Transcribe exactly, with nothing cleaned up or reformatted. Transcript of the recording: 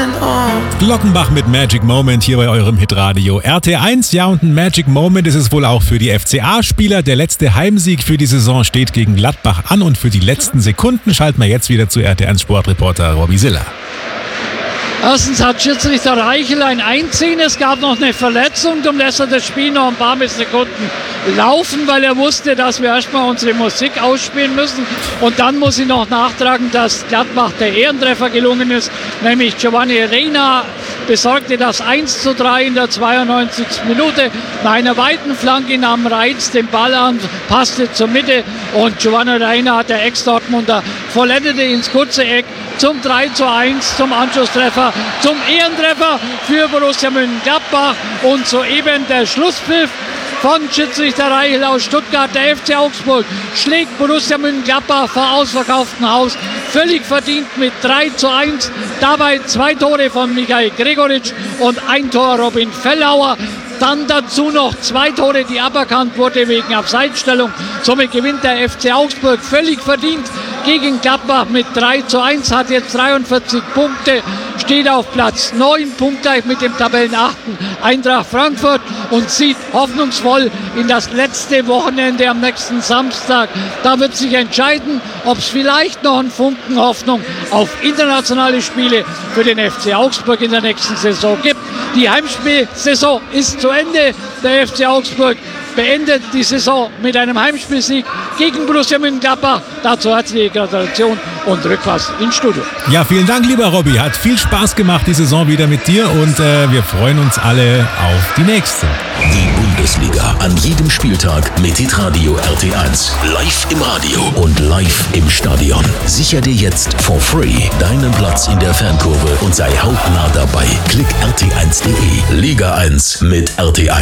deinen Ohren. Glockenbach mit Magic Moment hier bei eurem Hitradio R T eins. Ja, und ein Magic Moment ist es wohl auch für die F C A-Spieler. Der letzte Heimsieg für die Saison steht gegen Gladbach an und für die letzten Sekunden schalten wir jetzt wieder zu R T eins Sportreporter Robbie Siller. Erstens hat Schiedsrichter Reichel ein Einziehen, es gab noch eine Verletzung, darum lässt er das Spiel noch ein paar Sekunden laufen, weil er wusste, dass wir erstmal unsere Musik ausspielen müssen. Und dann muss ich noch nachtragen, dass Gladbach der Ehrentreffer gelungen ist, nämlich Giovanni Reina besorgte das eins zu drei in der zweiundneunzigsten Minute. Nach einer weiten Flanke nahm Reitz den Ball an, passte zur Mitte und Giovanni Reina, der Ex-Dortmunder, vollendete ins kurze Eck zum drei zu eins, zum Anschlusstreffer, zum Ehrentreffer für Borussia Mönchengladbach und soeben der Schlusspfiff von Schiedsrichter Reichel aus Stuttgart. Der F C Augsburg schlägt Borussia Mönchengladbach vor ausverkauftem Haus völlig verdient mit drei zu eins. Dabei zwei Tore von Michael Gregoritsch und ein Tor Robin Fellauer. Dann dazu noch zwei Tore, die aberkannt wurde wegen Abseitsstellung. Somit gewinnt der F C Augsburg völlig verdient gegen Gladbach mit drei zu eins, hat jetzt dreiundvierzig Punkte, steht auf Platz neun, punktgleich mit dem Tabellenachten Eintracht Frankfurt und sieht hoffnungsvoll in das letzte Wochenende am nächsten Samstag. Da wird sich entscheiden, ob es vielleicht noch einen Funken Hoffnung auf internationale Spiele für den F C Augsburg in der nächsten Saison gibt. Die Heimspielsaison ist zu Ende. Der F C Augsburg beendet die Saison mit einem Heimspielsieg gegen Borussia Mönchengladbach. Dazu herzliche Gratulation und Rückpass ins Studio. Ja, vielen Dank, lieber Robby. Hat viel Spaß gemacht, die Saison wieder mit dir und äh, wir freuen uns alle auf die nächste. Die Bundesliga an jedem Spieltag mit Hitradio R T eins. Live im Radio und live im Stadion. Sicher dir jetzt for free deinen Platz in der Fankurve und sei hautnah dabei. Klick R T eins punkt de. Liga eins mit R T eins.